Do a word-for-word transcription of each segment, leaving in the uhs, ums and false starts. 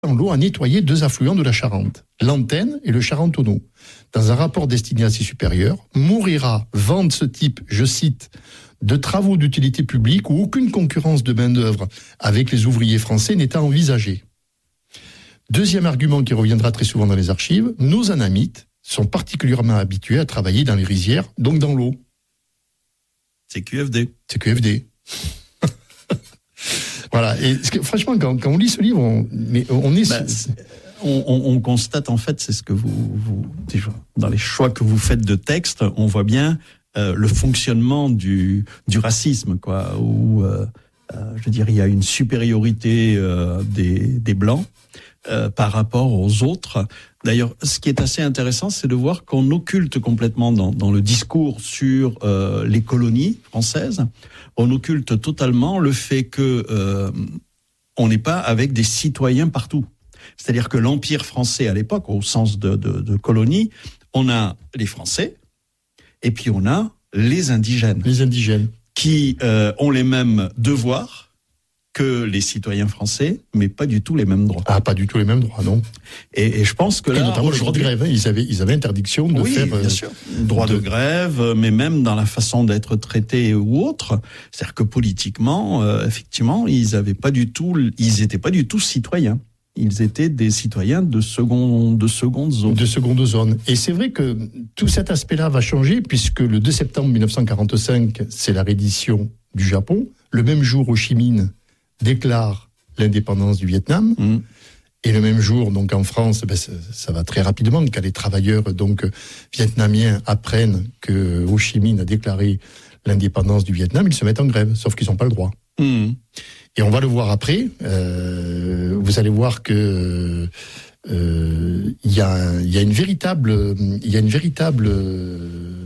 en l'eau à nettoyer deux affluents de la Charente, l'Antenne et le Charentonneau. Dans un rapport destiné à ses supérieurs, Mourira vante ce type, je cite, de travaux d'utilité publique où aucune concurrence de main-d'œuvre avec les ouvriers français n'est à envisager. Deuxième argument qui reviendra très souvent dans les archives, nos anamites sont particulièrement habitués à travailler dans les rizières, donc dans l'eau. C'est Q F D. C'est Q F D. Voilà. Et franchement, quand, quand on lit ce livre, on, mais on est... Bah, on, on, on constate, en fait, c'est ce que vous, vous... Dans les choix que vous faites de texte, on voit bien euh, le fonctionnement du, du racisme, quoi, où, euh, euh, je veux dire, il y a une supériorité euh, des, des Blancs euh, par rapport aux autres. D'ailleurs, ce qui est assez intéressant, c'est de voir qu'on occulte complètement dans, dans le discours sur euh, les colonies françaises, on occulte totalement le fait que euh, on n'est pas avec des citoyens partout. C'est-à-dire que l'Empire français à l'époque, au sens de, de, de colonie, on a les Français et puis on a les indigènes. Les indigènes. Qui euh, ont les mêmes devoirs que les citoyens français, mais pas du tout les mêmes droits. Ah, pas du tout les mêmes droits, non. Et, et je pense que là, et notamment le droit de grève, hein, ils avaient, ils avaient interdiction de oui, faire... bien euh, sûr, droit de... de grève, mais même dans la façon d'être traité ou autre. C'est-à-dire que politiquement, euh, effectivement, ils avaient pas du tout, ils étaient pas du tout citoyens. Ils étaient des citoyens de seconde, de seconde zone. De seconde zone. Et c'est vrai que tout cet aspect-là va changer, puisque le deux septembre mille neuf cent quarante-cinq, c'est la reddition du Japon. Le même jour, Ho Chi Minh déclare l'indépendance du Vietnam. Mmh. Et le même jour, donc en France, ben ça, ça va très rapidement, quand les travailleurs donc vietnamiens apprennent que Ho Chi Minh a déclaré l'indépendance du Vietnam, ils se mettent en grève, sauf qu'ils n'ont pas le droit. Mmh. Et on va le voir après. Euh, vous allez voir que il euh, y a, il y a une véritable, il y a une véritable, euh,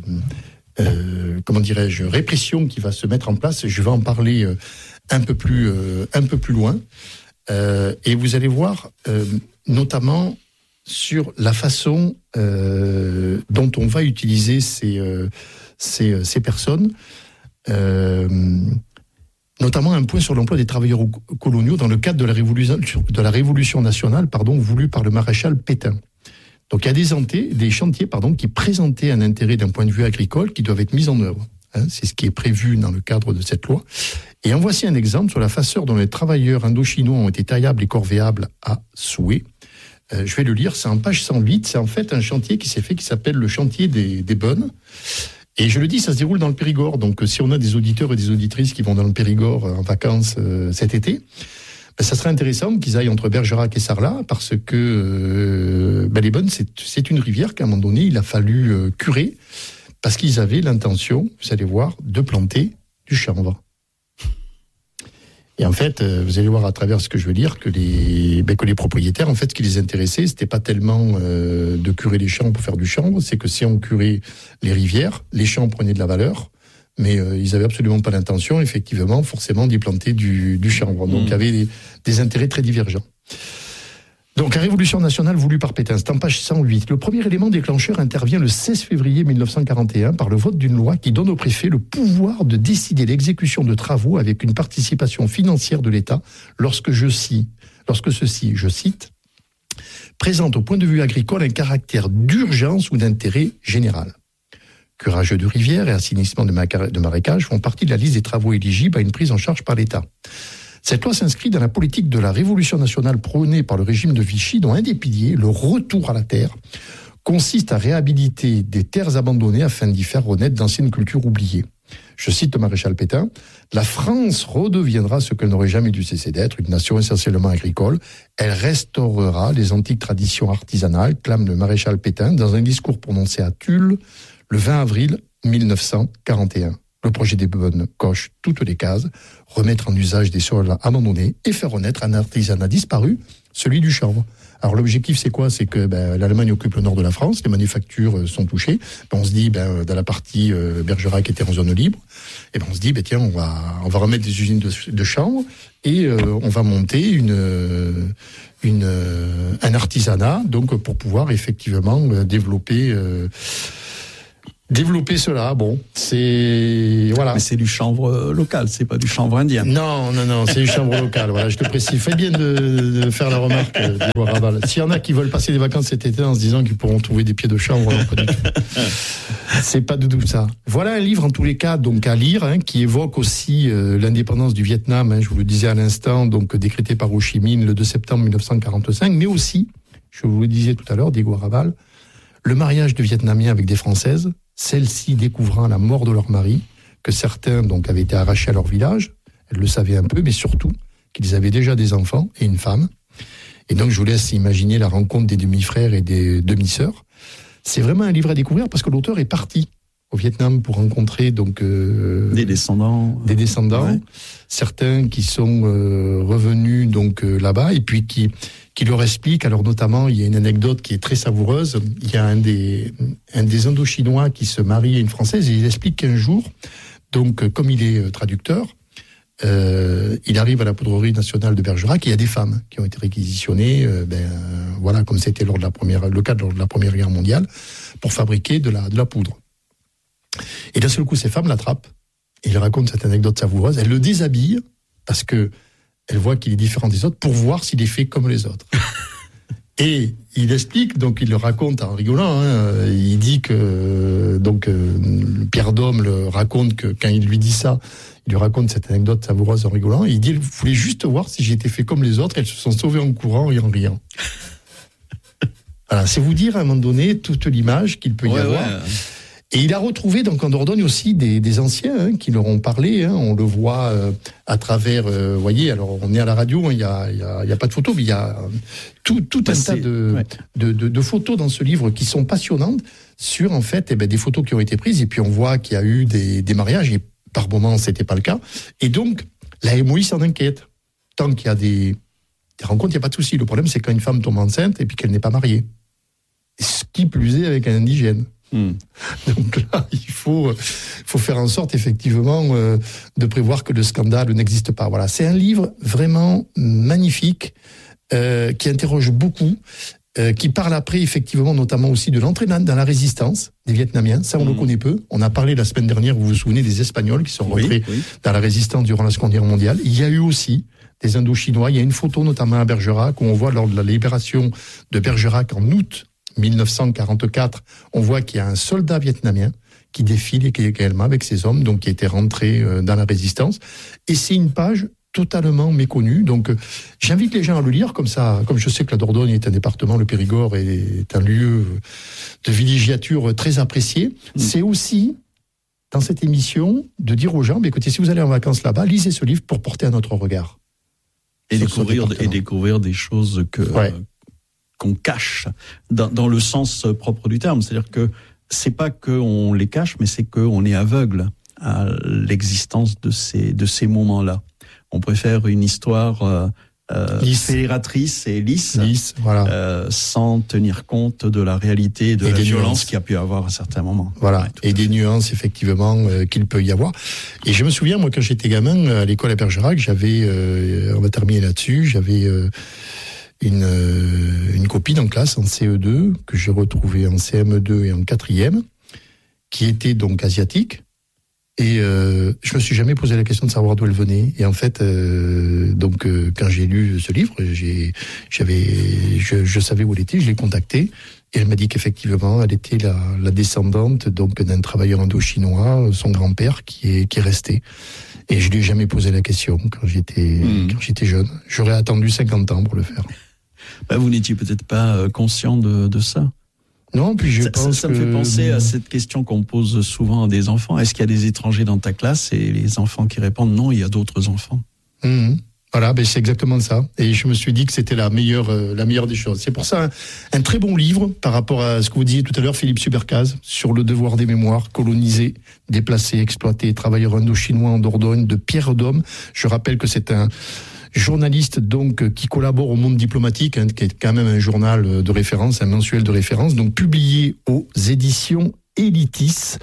euh, comment dirais-je, répression qui va se mettre en place. Je vais en parler euh, un peu plus, euh, un peu plus loin. Euh, et vous allez voir, euh, notamment sur la façon euh, dont on va utiliser ces, euh, ces, ces personnes. Euh, Notamment un point sur l'emploi des travailleurs coloniaux dans le cadre de la révolution, de la révolution nationale, pardon, voulue par le maréchal Pétain. Donc il y a des, antés, des chantiers, pardon, qui présentaient un intérêt d'un point de vue agricole qui doivent être mis en œuvre. Hein, c'est ce qui est prévu dans le cadre de cette loi. Et en voici un exemple sur la façon dont les travailleurs indochinois ont été taillables et corvéables à souhait. Euh, je vais le lire, c'est en page cent huit. C'est en fait un chantier qui s'est fait, qui s'appelle le chantier des, des Bonnes. Et je le dis, ça se déroule dans le Périgord. Donc, si on a des auditeurs et des auditrices qui vont dans le Périgord en vacances euh, cet été, ben, ça serait intéressant qu'ils aillent entre Bergerac et Sarlat, parce que euh, ben, les Bonnes, c'est, c'est une rivière qu'à un moment donné, il a fallu euh, curer, parce qu'ils avaient l'intention, vous allez voir, de planter du chanvre. Et en fait, vous allez voir à travers ce que je veux dire que les, ben, que les propriétaires, en fait, ce qui les intéressait, c'était pas tellement euh, de curer les champs pour faire du chanvre, c'est que si on curait les rivières, les champs prenaient de la valeur, mais euh, ils avaient absolument pas l'intention, effectivement, forcément, d'y planter du, du chanvre. Donc, il mmh. y avait des, des intérêts très divergents. Donc, la révolution nationale voulue par Pétain, c'est en page cent huit. Le premier élément déclencheur intervient le seize février mille neuf cent quarante et un par le vote d'une loi qui donne au préfet le pouvoir de décider l'exécution de travaux avec une participation financière de l'État lorsque, je cite, lorsque ceci, je cite, présente au point de vue agricole un caractère d'urgence ou d'intérêt général. Curage de rivières et assainissement de, maca- de marécages font partie de la liste des travaux éligibles à une prise en charge par l'État. Cette loi s'inscrit dans la politique de la révolution nationale prônée par le régime de Vichy, dont un des piliers, le retour à la terre, consiste à réhabiliter des terres abandonnées afin d'y faire renaître d'anciennes cultures oubliées. Je cite le maréchal Pétain, « La France redeviendra ce qu'elle n'aurait jamais dû cesser d'être, une nation essentiellement agricole. Elle restaurera les antiques traditions artisanales », clame le maréchal Pétain dans un discours prononcé à Tulle le vingt avril mille neuf cent quarante et un. Le projet des Bonnes coche toutes les cases, remettre en usage des sols abandonnés et faire renaître un artisanat disparu, celui du chanvre. Alors l'objectif c'est quoi ? C'est que ben, l'Allemagne occupe le nord de la France, les manufactures sont touchées. Ben, on se dit, ben, dans la partie euh, Bergerac était en zone libre, et ben, on se dit, ben, tiens, on va, on va remettre des usines de, de chanvre et euh, on va monter une, une, un artisanat donc, pour pouvoir effectivement développer... Euh, développer cela. Bon, c'est voilà. Mais c'est du chanvre local, c'est pas du chanvre indien. Non, non, non, c'est du chanvre local. Voilà, je te précise. Fais bien de, de faire la remarque, Diego Raval. S'il y en a qui veulent passer des vacances cet été en se disant qu'ils pourront trouver des pieds de chanvre, non, pas du tout. C'est pas du tout ça. Voilà un livre en tous les cas donc à lire, hein, qui évoque aussi euh, l'indépendance du Vietnam. Hein, je vous le disais à l'instant, donc décrété par Ho Chi Minh le deux septembre mille neuf cent quarante-cinq, mais aussi, je vous le disais tout à l'heure, Diego Raval, le mariage de Vietnamiens avec des Françaises. Celles-ci découvrant la mort de leur mari, que certains donc avaient été arrachés à leur village, elles le savaient un peu, mais surtout qu'ils avaient déjà des enfants et une femme. Et donc je vous laisse imaginer la rencontre des demi-frères et des demi-sœurs. C'est vraiment un livre à découvrir parce que l'auteur est parti au Vietnam pour rencontrer donc euh, des descendants, des descendants, ouais. Certains qui sont euh, revenus donc euh, là-bas et puis qui qui leur expliquent. Alors notamment, il y a une anecdote qui est très savoureuse. Il y a un des un des Indochinois qui se marie à une Française et il explique qu'un jour, donc comme il est traducteur, euh, il arrive à la poudrerie nationale de Bergerac. Et il y a des femmes qui ont été réquisitionnées, euh, ben voilà, comme c'était lors de la première le cas lors de la Première Guerre mondiale, pour fabriquer de la de la poudre. Et d'un seul coup, ces femmes l'attrapent. Et il raconte cette anecdote savoureuse. Elle le déshabille parce que elle voit qu'il est différent des autres pour voir s'il est fait comme les autres. Et il explique, donc il le raconte en rigolant. Hein, il dit que donc euh, Pierre Dôme le raconte que quand il lui dit ça, il lui raconte cette anecdote savoureuse en rigolant. Et il dit, il voulait juste voir si j'étais fait comme les autres. Elles se sont sauvées en courant et en riant. Voilà, c'est vous dire à un moment donné toute l'image qu'il peut y ouais, avoir. Ouais. Et il a retrouvé donc en Dordogne aussi des, des anciens hein, qui leur ont parlé. Hein, on le voit euh, à travers, euh, vous voyez, alors on est à la radio, il hein, n'y a, y a, y a pas de photos, mais il y a euh, tout, tout bah, un tas de, ouais. de, de, de photos dans ce livre qui sont passionnantes sur en fait eh ben, des photos qui ont été prises. Et puis on voit qu'il y a eu des, des mariages et par moments c'était pas le cas. Et donc la M O I s'en inquiète. Tant qu'il y a des, des rencontres, il n'y a pas de souci. Le problème c'est quand une femme tombe enceinte et puis qu'elle n'est pas mariée. Ce qui plus est avec un indigène. Mmh. Donc là, il faut, faut faire en sorte effectivement euh, de prévoir que le scandale n'existe pas. Voilà, c'est un livre vraiment magnifique euh, qui interroge beaucoup, euh, qui parle après effectivement notamment aussi de l'entrée dans la résistance des Vietnamiens. Ça, on mmh. le connaît peu. On a parlé la semaine dernière, vous vous souvenez, des Espagnols qui sont rentrés oui, oui. dans la résistance durant la Seconde Guerre mondiale. Il y a eu aussi des Indochinois. Il y a une photo notamment à Bergerac où on voit lors de la libération de Bergerac en août mille neuf cent quarante-quatre, on voit qu'il y a un soldat vietnamien qui défile également avec ses hommes, donc qui était rentré dans la résistance. Et c'est une page totalement méconnue. Donc, j'invite les gens à le lire comme ça. Comme je sais que la Dordogne est un département, le Périgord est un lieu de villégiature très apprécié. Mmh. C'est aussi, dans cette émission, de dire aux gens, bah, écoutez, si vous allez en vacances là-bas, lisez ce livre pour porter un autre regard. Et découvrir, et découvrir des choses que... Ouais. qu'on cache dans, dans le sens propre du terme, c'est-à-dire que c'est pas qu'on les cache, mais c'est qu'on est aveugle à l'existence de ces de ces moments-là. On préfère une histoire euh, euh, fédératrice et lisse, lisse voilà. euh, sans tenir compte de la réalité et de et la violence qu'il y a pu avoir à certains moments. Voilà, ouais, et des nuances effectivement euh, qu'il peut y avoir. Et je me souviens, moi, quand j'étais gamin à l'école à Bergerac, j'avais, euh, on va terminer là-dessus, j'avais euh, Une, une copine en classe, en C E deux, que j'ai retrouvée en C M E deux et en quatrième, qui était donc asiatique. Et euh, je me suis jamais posé la question de savoir d'où elle venait. Et en fait, euh, donc euh, quand j'ai lu ce livre, j'ai, j'avais, je, je savais où elle était, je l'ai contactée. Et elle m'a dit qu'effectivement, elle était la, la descendante donc d'un travailleur indo-chinois, son grand-père, qui est, qui est resté. Et je lui ai jamais posé la question quand j'étais, mmh. quand j'étais jeune. J'aurais attendu cinquante ans pour le faire. Bah, vous n'étiez peut-être pas conscient de, de ça. Non, puis je ça, pense ça, ça que... me fait penser à cette question qu'on pose souvent à des enfants. Est-ce qu'il y a des étrangers dans ta classe? Et les enfants qui répondent non, il y a d'autres enfants. Mmh. Voilà, ben c'est exactement ça. Et je me suis dit que c'était la meilleure, euh, la meilleure des choses. C'est pour ça un, un très bon livre par rapport à ce que vous disiez tout à l'heure, Philippe Subercase, sur le devoir des mémoires, colonisés, déplacés, exploités, travailleurs indo-chinois en Dordogne, de Pierre Dôme. Je rappelle que c'est un journaliste donc qui collabore au Monde diplomatique, hein, qui est quand même un journal de référence, un mensuel de référence, donc publié aux éditions Elitis.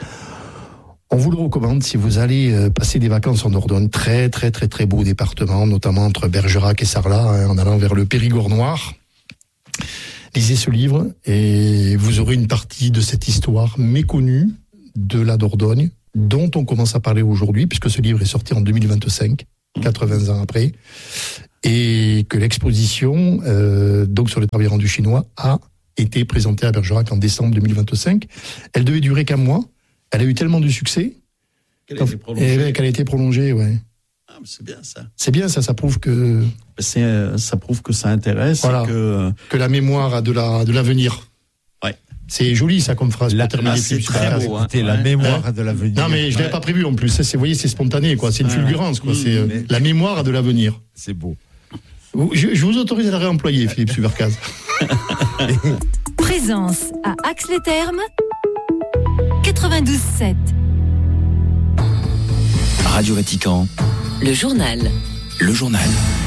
On vous le recommande si vous allez passer des vacances en Dordogne. Très, très, très, très beau département, notamment entre Bergerac et Sarlat, hein, en allant vers le Périgord noir. Lisez ce livre et vous aurez une partie de cette histoire méconnue de la Dordogne, dont on commence à parler aujourd'hui, puisque ce livre est sorti en deux mille vingt-cinq, quatre-vingts ans après, et que l'exposition, euh, donc sur les travailleurs du chinois, a été présentée à Bergerac en décembre deux mille vingt-cinq. Elle devait durer qu'un mois. Elle a eu tellement de succès qu'elle a été prolongée. Qu'elle a été prolongée, ouais. Ah, mais c'est bien ça. C'est bien ça, ça prouve que... C'est, euh, ça prouve que ça intéresse. Voilà, et que... que la mémoire a de, la, de l'avenir. Ouais. C'est joli ça comme phrase la, pour terminer. là, c'est très beau, hein. Écoutez, la Ouais. mémoire Ouais. a de l'avenir. Non mais je l'avais Ouais. pas prévu en plus. Ça, c'est, vous voyez, c'est spontané, quoi. C'est une Ouais. fulgurance, quoi. Mmh, c'est euh, mais- la mémoire a de l'avenir. C'est beau. Je, je vous autorise à la réemployer, Philippe Subercaz. Présence à Ax-les-Thermes, quatre-vingt-douze sept. Radio Vatican, Le journal. le journal.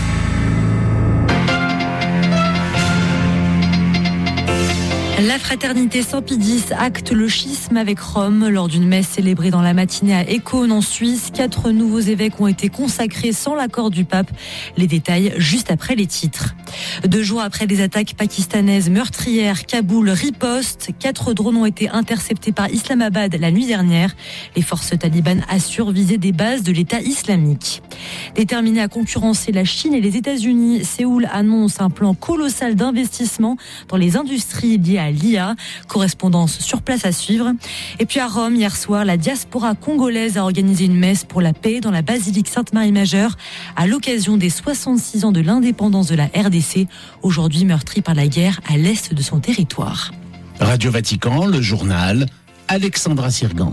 La fraternité Saint-Pie-X acte le schisme avec Rome. Lors d'une messe célébrée dans la matinée à Écône en Suisse, quatre nouveaux évêques ont été consacrés sans l'accord du pape. Les détails juste après les titres. Deux jours après des attaques pakistanaises meurtrières, Kaboul riposte. Quatre drones ont été interceptés par Islamabad la nuit dernière. Les forces talibanes assurent viser des bases de l'État islamique. Déterminé à concurrencer la Chine et les États-Unis, Séoul annonce un plan colossal d'investissement dans les industries liées à l'I A. Correspondance sur place à suivre. Et puis à Rome, hier soir, la diaspora congolaise a organisé une messe pour la paix dans la basilique Sainte-Marie-Majeure à l'occasion des soixante-six ans de l'indépendance de la R D C, aujourd'hui meurtrie par la guerre à l'est de son territoire. Radio Vatican, le journal, Alexandra Sirgan.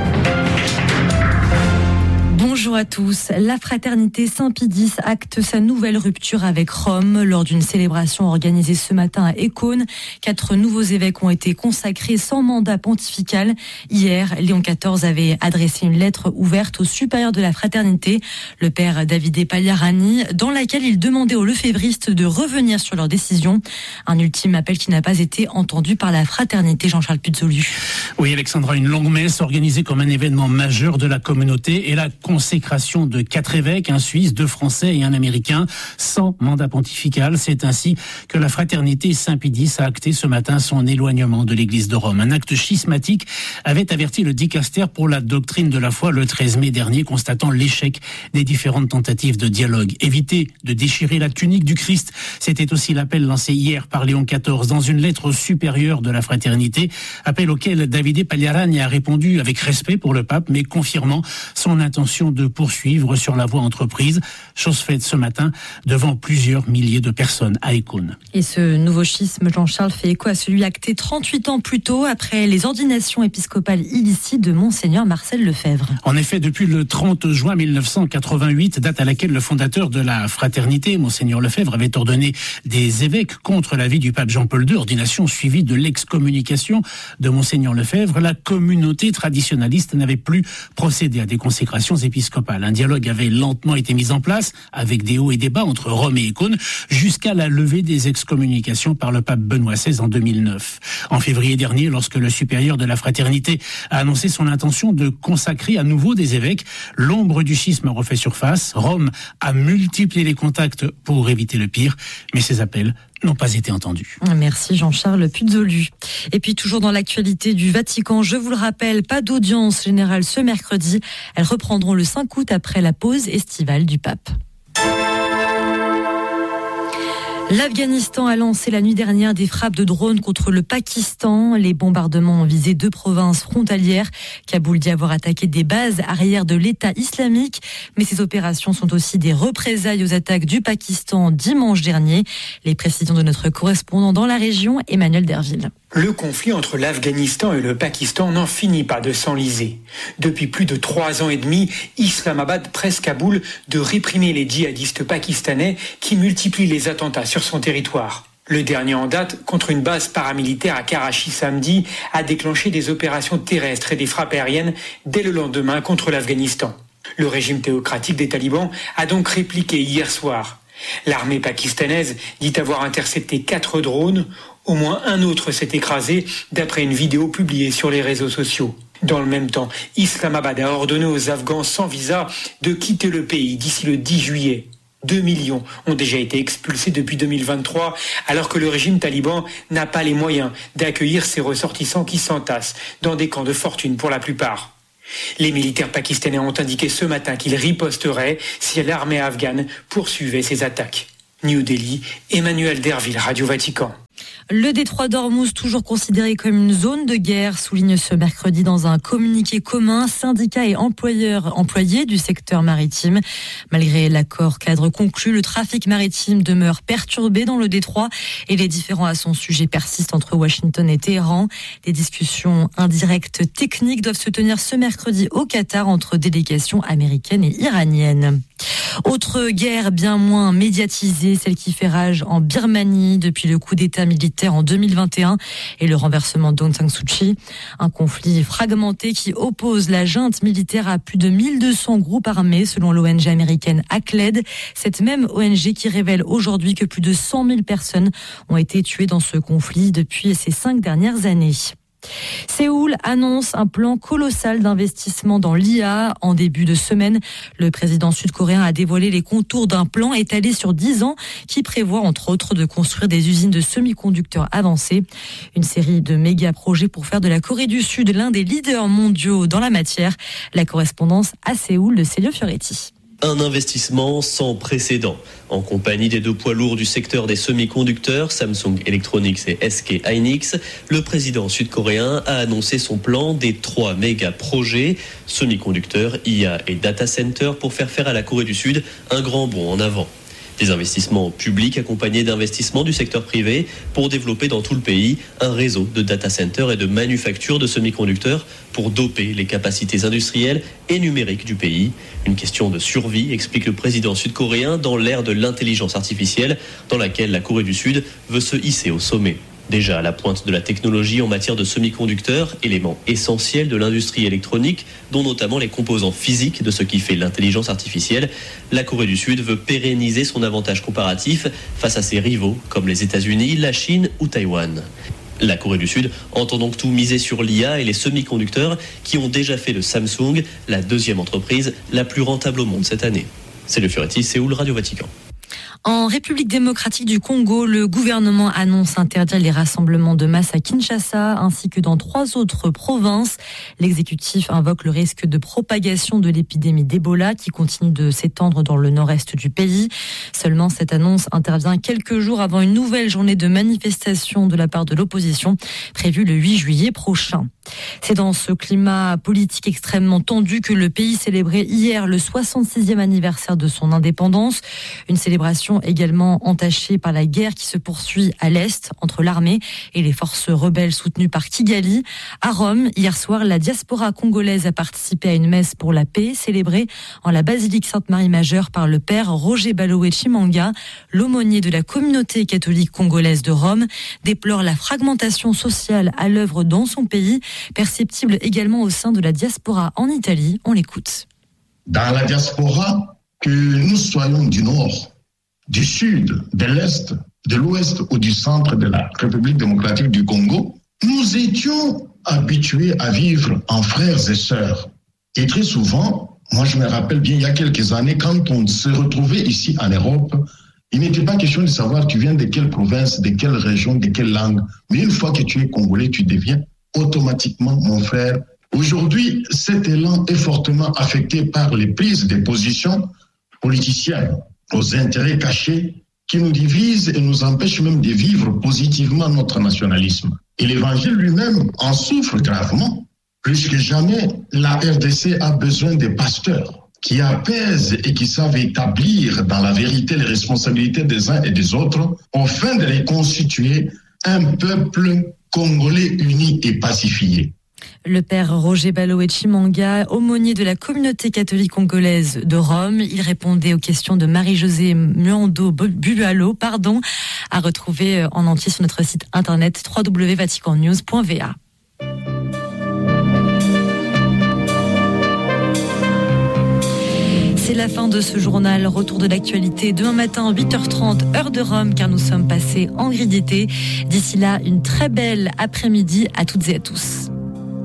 Bonjour à tous. La fraternité Saint-Pie-X acte sa nouvelle rupture avec Rome. Lors d'une célébration organisée ce matin à Écône, quatre nouveaux évêques ont été consacrés sans mandat pontifical. Hier, Léon quatorze avait adressé une lettre ouverte au supérieur de la fraternité, le père Davide Pagliarani, dans laquelle il demandait aux lefévristes de revenir sur leur décision. Un ultime appel qui n'a pas été entendu par la fraternité. Jean-Charles Puzolu. Oui, Alexandra, une longue messe organisée comme un événement majeur de la communauté et la consécration de quatre évêques, un Suisse, deux Français et un Américain, sans mandat pontifical. C'est ainsi que la fraternité Saint-Pie-X a acté ce matin son éloignement de l'Église de Rome. Un acte schismatique avait averti le dicaster pour la doctrine de la foi le treize mai dernier, constatant l'échec des différentes tentatives de dialogue. Éviter de déchirer la tunique du Christ, c'était aussi l'appel lancé hier par Léon quatorze dans une lettre supérieure de la fraternité, appel auquel Davide Pagliarani a répondu avec respect pour le pape, mais confirmant son intention de poursuivre sur la voie entreprise, chose faite ce matin devant plusieurs milliers de personnes à Écône. Et ce nouveau schisme, Jean-Charles, fait écho à celui acté trente-huit ans plus tôt après les ordinations épiscopales illicites de Monseigneur Marcel Lefebvre. En effet, depuis le trente juin mille neuf cent quatre-vingt-huit, date à laquelle le fondateur de la fraternité, Monseigneur Lefebvre, avait ordonné des évêques contre l'avis du pape Jean-Paul deux, ordination suivie de l'excommunication de Monseigneur Lefebvre, la communauté traditionnaliste n'avait plus procédé à des consécrations épiscopales. Un dialogue avait lentement été mis en place, avec des hauts et des bas entre Rome et Écône, jusqu'à la levée des excommunications par le pape Benoît seize en deux mille neuf. En février dernier, lorsque le supérieur de la fraternité a annoncé son intention de consacrer à nouveau des évêques, l'ombre du schisme refait surface. Rome a multiplié les contacts pour éviter le pire, mais ses appels n'ont pas été entendus. Merci Jean-Charles Puzolu. Et puis toujours dans l'actualité du Vatican, je vous le rappelle, pas d'audience générale ce mercredi. Elles reprendront le cinq août après la pause estivale du pape. L'Afghanistan a lancé la nuit dernière des frappes de drones contre le Pakistan. Les bombardements ont visé deux provinces frontalières. Kaboul dit avoir attaqué des bases arrière de l'État islamique. Mais ces opérations sont aussi des représailles aux attaques du Pakistan dimanche dernier. Les précisions de notre correspondant dans la région, Emmanuel Derville. Le conflit entre l'Afghanistan et le Pakistan n'en finit pas de s'enliser. Depuis plus de trois ans et demi, Islamabad presse Kaboul de réprimer les djihadistes pakistanais qui multiplient les attentats sur son territoire. Le dernier en date, contre une base paramilitaire à Karachi samedi, a déclenché des opérations terrestres et des frappes aériennes dès le lendemain contre l'Afghanistan. Le régime théocratique des talibans a donc répliqué hier soir. L'armée pakistanaise dit avoir intercepté quatre drones. Au moins un autre s'est écrasé, d'après une vidéo publiée sur les réseaux sociaux. Dans le même temps, Islamabad a ordonné aux Afghans sans visa de quitter le pays d'ici le dix juillet. deux millions ont déjà été expulsés depuis deux mille vingt-trois, alors que le régime taliban n'a pas les moyens d'accueillir ces ressortissants qui s'entassent dans des camps de fortune pour la plupart. Les militaires pakistanais ont indiqué ce matin qu'ils riposteraient si l'armée afghane poursuivait ses attaques. New Delhi, Emmanuel Derville, Radio Vatican. Le détroit d'Ormuz, toujours considéré comme une zone de guerre, souligne ce mercredi dans un communiqué commun syndicats et employeurs employés du secteur maritime. Malgré l'accord cadre conclu, le trafic maritime demeure perturbé dans le détroit et les différends à son sujet persistent entre Washington et Téhéran. Des discussions indirectes techniques doivent se tenir ce mercredi au Qatar entre délégations américaines et iraniennes. Autre guerre bien moins médiatisée, celle qui fait rage en Birmanie depuis le coup d'État militaire en deux mille vingt et un et le renversement d'Aung San Suu Kyi. Un conflit fragmenté qui oppose la junte militaire à plus de mille deux cents groupes armés selon l'O N G américaine A C L E D. Cette même O N G qui révèle aujourd'hui que plus de cent mille personnes ont été tuées dans ce conflit depuis ces cinq dernières années. Séoul annonce un plan colossal d'investissement dans l'I A. En début de semaine, le président sud-coréen a dévoilé les contours d'un plan étalé sur dix ans qui prévoit entre autres de construire des usines de semi-conducteurs avancés. Une série de méga-projets pour faire de la Corée du Sud l'un des leaders mondiaux dans la matière. La correspondance à Séoul de Célio Fioretti. Un investissement sans précédent. En compagnie des deux poids lourds du secteur des semi-conducteurs, Samsung Electronics et S K Hynix, le président sud-coréen a annoncé son plan des trois méga-projets, semi-conducteurs, I A et data center, pour faire faire à la Corée du Sud un grand bond en avant. Des investissements publics accompagnés d'investissements du secteur privé pour développer dans tout le pays un réseau de data centers et de manufactures de semi-conducteurs pour doper les capacités industrielles et numériques du pays. Une question de survie, explique le président sud-coréen, dans l'ère de l'intelligence artificielle dans laquelle la Corée du Sud veut se hisser au sommet. Déjà à la pointe de la technologie en matière de semi-conducteurs, élément essentiel de l'industrie électronique, dont notamment les composants physiques de ce qui fait l'intelligence artificielle, la Corée du Sud veut pérenniser son avantage comparatif face à ses rivaux comme les États-Unis, la Chine ou Taïwan. La Corée du Sud entend donc tout miser sur l'I A et les semi-conducteurs qui ont déjà fait de Samsung la deuxième entreprise la plus rentable au monde cette année. C'est le Fioretti, Séoul, Radio Vatican. En République démocratique du Congo, le gouvernement annonce interdire les rassemblements de masse à Kinshasa ainsi que dans trois autres provinces. L'exécutif invoque le risque de propagation de l'épidémie d'Ebola qui continue de s'étendre dans le nord-est du pays. Seulement, cette annonce intervient quelques jours avant une nouvelle journée de manifestation de la part de l'opposition prévue le huit juillet prochain. C'est dans ce climat politique extrêmement tendu que le pays célébrait hier le soixante-sixième anniversaire de son indépendance. Une célébration également entachée par la guerre qui se poursuit à l'Est entre l'armée et les forces rebelles soutenues par Kigali. À Rome, hier soir, la diaspora congolaise a participé à une messe pour la paix célébrée en la basilique Sainte-Marie-Majeure par le père Roger Baloé Chimanga. L'aumônier de la communauté catholique congolaise de Rome déplore la fragmentation sociale à l'œuvre dans son pays, perceptible également au sein de la diaspora en Italie. On l'écoute. Dans la diaspora, que nous soyons du nord, du sud, de l'est, de l'ouest ou du centre de la République démocratique du Congo, nous étions habitués à vivre en frères et sœurs. Et très souvent, moi je me rappelle bien il y a quelques années, quand on se retrouvait ici en Europe, il n'était pas question de savoir tu viens de quelle province, de quelle région, de quelle langue. Mais une fois que tu es congolais, tu deviens automatiquement mon frère. Aujourd'hui, cet élan est fortement affecté par les prises de position politiciennes aux intérêts cachés qui nous divisent et nous empêchent même de vivre positivement notre nationalisme. Et l'Évangile lui-même en souffre gravement. Plus que jamais, la R D C a besoin de pasteurs qui apaisent et qui savent établir dans la vérité les responsabilités des uns et des autres afin de les constituer un peuple congolais uni et pacifié. Le père Roger Baloé Chimanga, aumônier de la communauté catholique congolaise de Rome, il répondait aux questions de Marie-Josée Muando Bualo, pardon, à retrouver en entier sur notre site internet w w w point vatican news point v a. C'est la fin de ce journal. Retour de l'actualité demain matin, huit heures trente, heure de Rome, car nous sommes passés en gris d'été. D'ici là, une très belle après-midi à toutes et à tous.